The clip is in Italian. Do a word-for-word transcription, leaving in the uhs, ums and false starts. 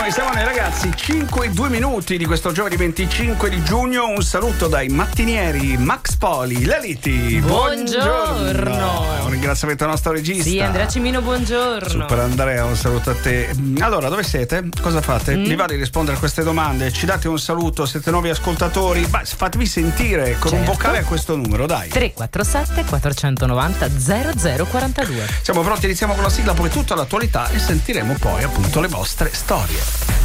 noi, siamo noi ragazzi, cinque e due minuti di questo giovedì venticinque di giugno. Un saluto dai mattinieri Max Poli, Laliti. Buongiorno. Buongiorno. Un ringraziamento al nostro regista. Sì, Andrea Cimino, buongiorno. Super Andrea, un saluto a te. Allora, dove siete? Cosa fate? Mm. Vi va di rispondere a queste domande? Ci date un saluto? Siete nuovi ascoltatori? Beh, fatevi sentire con certo. un vocale a questo numero, dai. tre quattro sette quattrocentonovanta zero zero quarantadue. Siamo pronti, iniziamo con la sigla, poi tutta l'attualità e sentiremo poi appunto le vostre storie.